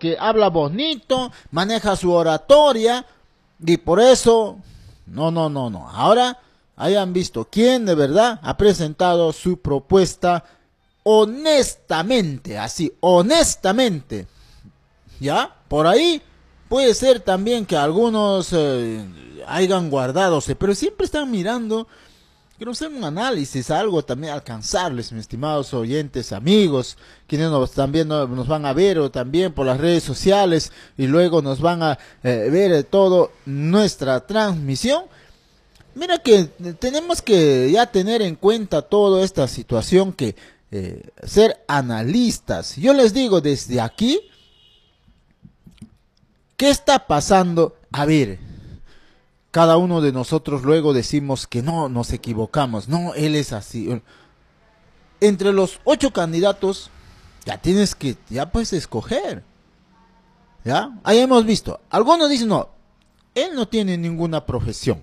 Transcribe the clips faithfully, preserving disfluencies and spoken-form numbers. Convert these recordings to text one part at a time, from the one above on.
porque habla bonito, maneja su oratoria, y por eso, no, no, no, no. Ahora hayan visto quién de verdad ha presentado su propuesta honestamente, así, honestamente. ¿Ya? Por ahí puede ser también que algunos eh, hayan guardadose, pero siempre están mirando. Quiero hacer un análisis, algo también alcanzarles, mis estimados oyentes, amigos, quienes nos, también nos, nos van a ver o también por las redes sociales y luego nos van a eh, ver todo nuestra transmisión. Mira que tenemos que ya tener en cuenta toda esta situación, que eh, ser analistas. Yo les digo desde aquí, ¿qué está pasando? A ver, cada uno de nosotros luego decimos que no, nos equivocamos, no, él es así. Entre los ocho candidatos, ya tienes que, ya puedes escoger. ¿Ya? Ahí hemos visto, algunos dicen, no, él no tiene ninguna profesión.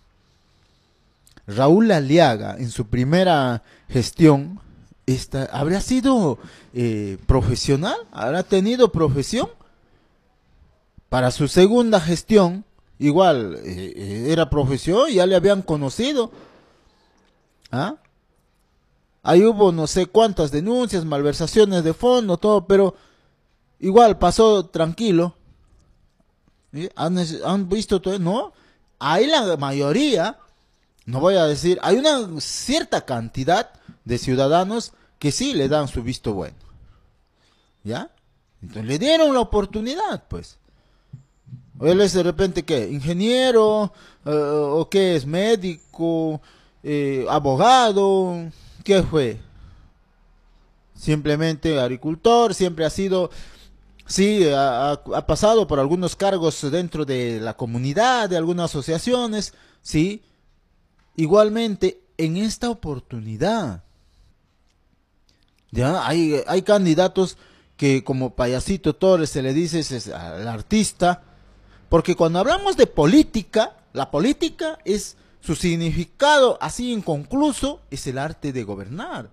Raúl Aliaga, en su primera gestión, esta, ¿habría sido eh, profesional? ¿Habrá tenido profesión? Para su segunda gestión, igual, eh, era profesión, ya le habían conocido. ¿Ah? Ahí hubo no sé cuántas denuncias, malversaciones de fondo, todo, pero igual pasó tranquilo. ¿Sí? ¿Han, han visto todo? No, ahí la mayoría, no voy a decir, hay una cierta cantidad de ciudadanos que sí le dan su visto bueno. ¿Ya? Entonces le dieron la oportunidad, pues. O él es de repente, ¿qué? ¿Ingeniero? Uh, ¿O qué es? ¿Médico? Eh, ¿Abogado? ¿Qué fue? Simplemente agricultor, siempre ha sido, sí, ha, ha pasado por algunos cargos dentro de la comunidad, de algunas asociaciones, sí. Igualmente, en esta oportunidad, ya hay, hay candidatos que como Payasito Torres se le dice, es al artista. Porque cuando hablamos de política, la política es, su significado así inconcluso, es el arte de gobernar.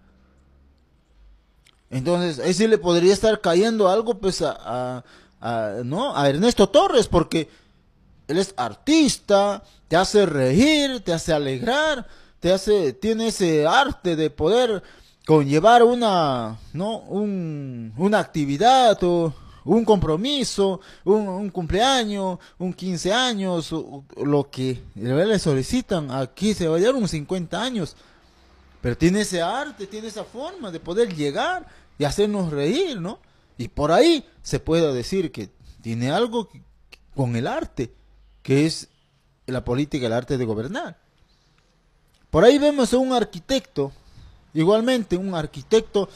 Entonces, ahí sí le podría estar cayendo algo pues a, a, a, ¿no? a Ernesto Torres, porque él es artista, te hace reír, te hace alegrar, te hace, tiene ese arte de poder conllevar una, ¿no? Un, una actividad o un compromiso, un, un cumpleaños, un quince años, o, o lo que le solicitan. Aquí se va a llevar unos cincuenta años, pero tiene ese arte, tiene esa forma de poder llegar y hacernos reír, ¿no? Y por ahí se puede decir que tiene algo que, con el arte, que es la política, el arte de gobernar. Por ahí vemos a un arquitecto, igualmente un arquitecto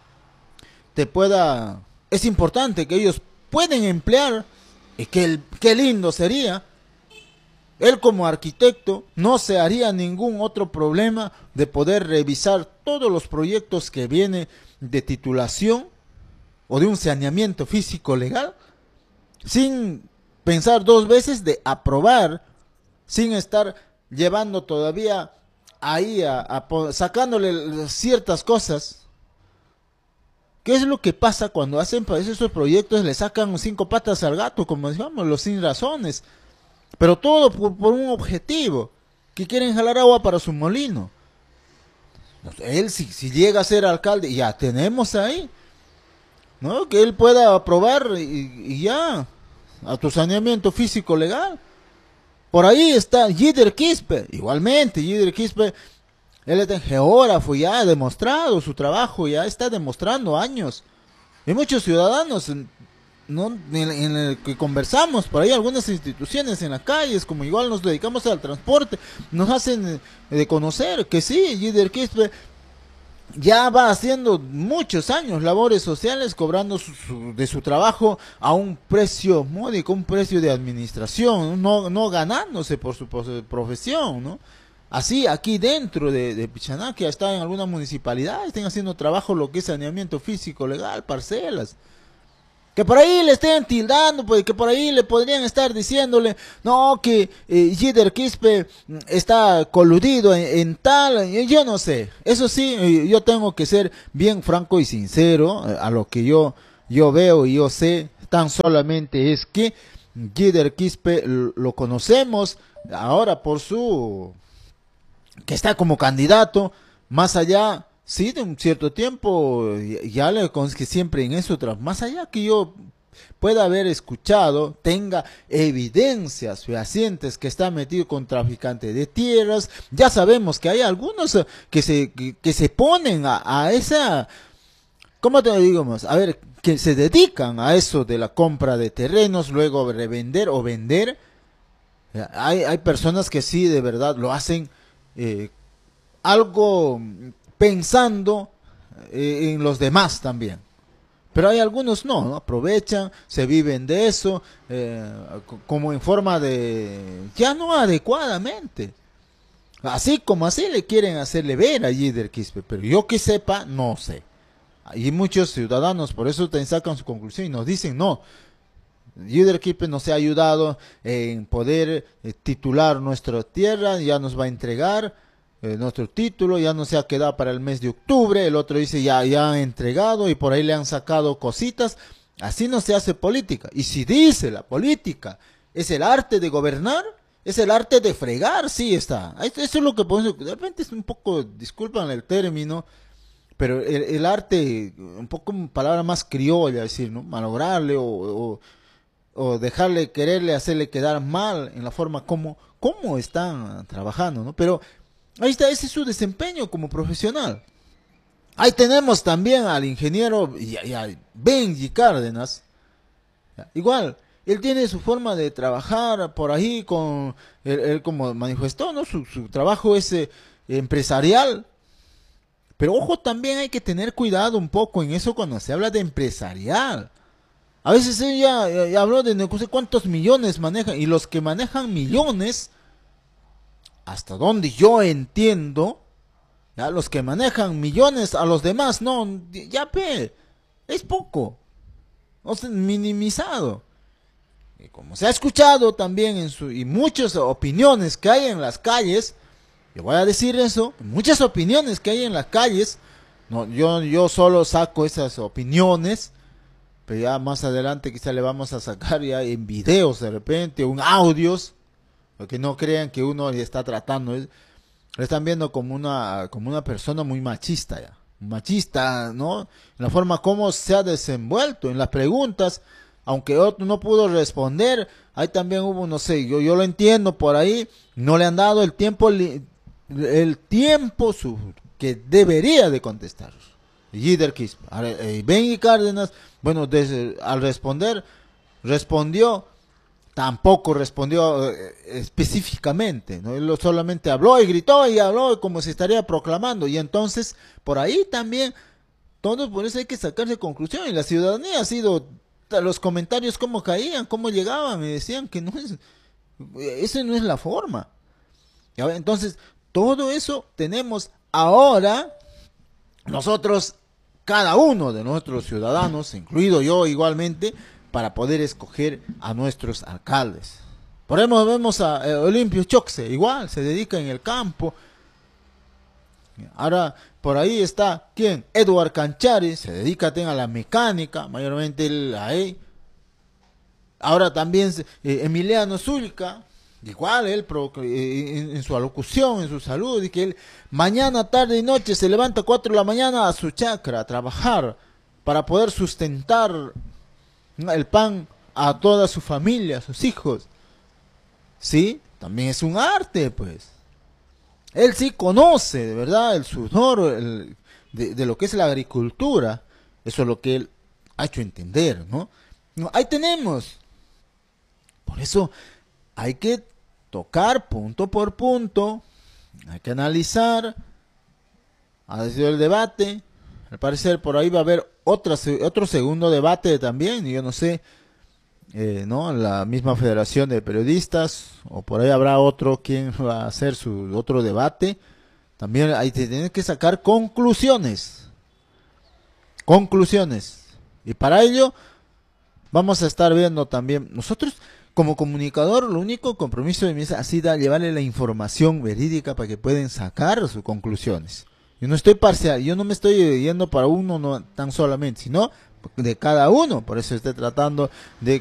te pueda... Es importante que ellos pueden emplear, y que el, qué lindo sería, él como arquitecto no se haría ningún otro problema de poder revisar todos los proyectos que viene de titulación o de un saneamiento físico legal, sin pensar dos veces de aprobar, sin estar llevando todavía ahí a, a sacándole ciertas cosas. ¿Qué es lo que pasa cuando hacen pues, esos proyectos? Le sacan cinco patas al gato, como decíamos, los sin razones. Pero todo por, por un objetivo, que quieren jalar agua para su molino. Él, si, si llega a ser alcalde, ya tenemos ahí, ¿no? Que él pueda aprobar y, y ya, a tu saneamiento físico legal. Por ahí está Yider Quispe, igualmente, Yider Quispe. Él es geógrafo, ya ha demostrado su trabajo, ya está demostrando años. Hay muchos ciudadanos, ¿no? en, en el que conversamos, por ahí algunas instituciones en las calles, como igual nos dedicamos al transporte, nos hacen de conocer que sí, Yider Quispe ya va haciendo muchos años labores sociales, cobrando su, su, de su trabajo a un precio módico, un precio de administración, no, no ganándose por su profesión, ¿no? Así, aquí dentro de, de Pichaná, que está en alguna municipalidad, estén haciendo trabajo lo que es saneamiento físico legal, parcelas. Que por ahí le estén tildando, pues que por ahí le podrían estar diciéndole, no, que eh, Yider Quispe está coludido en, en tal, yo no sé. Eso sí, eh, yo tengo que ser bien franco y sincero, eh, a lo que yo, yo veo y yo sé, tan solamente es que Guider Quispe lo conocemos ahora por su, que está como candidato, más allá, sí, de un cierto tiempo, ya le conozco que siempre en eso, más allá que yo pueda haber escuchado, tenga evidencias fehacientes que está metido con traficantes de tierras, ya sabemos que hay algunos que se, que, que se ponen a, a esa, ¿cómo te digo más? A ver, que se dedican a eso de la compra de terrenos, luego revender o vender. Hay, hay personas que sí, de verdad, lo hacen eh, algo pensando eh, en los demás también. Pero hay algunos no, ¿no? Aprovechan, se viven de eso, eh, como en forma de, ya no adecuadamente. Así como así le quieren hacerle ver a Guider Quispe, pero yo que sepa, no sé. Y muchos ciudadanos por eso te sacan su conclusión y nos dicen, no, Guider Quispe nos ha ayudado en poder eh, titular nuestra tierra, ya nos va a entregar eh, nuestro título, ya no se ha quedado para el mes de octubre, el otro dice ya, ya ha entregado y por ahí le han sacado cositas. Así no se hace política. Y si dice la política es el arte de gobernar, es el arte de fregar, sí está. Eso es lo que podemos, de repente es un poco, disculpan el término, pero el, el arte, un poco palabra más criolla, decir, ¿no? Malograrle o, o, o dejarle, quererle hacerle quedar mal en la forma como, como están trabajando, ¿no? Pero ahí está, ese es su desempeño como profesional. Ahí tenemos también al ingeniero y, y a Benji Cárdenas. Igual, él tiene su forma de trabajar por ahí con, él, él como manifestó, ¿no? Su, su trabajo es eh, empresarial. Pero ojo, también hay que tener cuidado un poco en eso cuando se habla de empresarial. A veces ella ya, ya habló de no sé cuántos millones manejan, y los que manejan millones, hasta donde yo entiendo, ya los que manejan millones a los demás, no, ya pe, es poco, o sea, minimizado. Y como se ha escuchado también en su, y muchas opiniones que hay en las calles, yo voy a decir eso, muchas opiniones que hay en las calles, no, yo, yo solo saco esas opiniones, pero ya más adelante quizá le vamos a sacar ya en videos de repente, o en audios, para que no crean que uno le está tratando, le están viendo como una, como una persona muy machista ya, machista, ¿no? En la forma como se ha desenvuelto, en las preguntas, aunque otro no pudo responder, ahí también hubo, no sé, yo, yo lo entiendo por ahí, no le han dado el tiempo, el tiempo su, que debería de contestar. Guider Quispe, eh, Benji Cárdenas, bueno, desde, al responder, respondió, tampoco respondió eh, específicamente, ¿no? Él solamente habló y gritó y habló como si estaría proclamando, y entonces, por ahí también, todos por eso hay que sacarse conclusión, y la ciudadanía ha sido, los comentarios cómo caían, cómo llegaban, me decían que no es, esa no es la forma. Entonces, todo eso tenemos ahora, nosotros, cada uno de nuestros ciudadanos, incluido yo igualmente, para poder escoger a nuestros alcaldes. Por ejemplo, vemos a eh, Olimpio Choxe, igual, se dedica en el campo. Ahora, por ahí está, ¿quién? Edward Canchari, se dedica a la mecánica, mayormente él ahí. Ahora también eh, Emiliano Zulca, igual él pro, eh, en, en su alocución, en su salud, y que él mañana, tarde y noche se levanta a cuatro de la mañana a su chacra, a trabajar, para poder sustentar el pan a toda su familia, a sus hijos. Sí, también es un arte, pues. Él sí conoce, de verdad, el sudor el, de, de lo que es la agricultura. Eso es lo que él ha hecho entender, ¿no? No, ahí tenemos. Por eso hay que tocar punto por punto, hay que analizar, ha sido el debate. Al parecer por ahí va a haber otra, otro segundo debate también, y yo no sé, eh, ¿no? La misma Federación de Periodistas, o por ahí habrá otro quien va a hacer su otro debate. También hay que tener que sacar conclusiones, conclusiones, y para ello vamos a estar viendo también, nosotros como comunicador, lo único compromiso de mí ha sido llevarle la información verídica para que puedan sacar sus conclusiones. Yo no estoy parcial, yo no me estoy yendo para uno no, tan solamente, sino de cada uno. Por eso estoy tratando de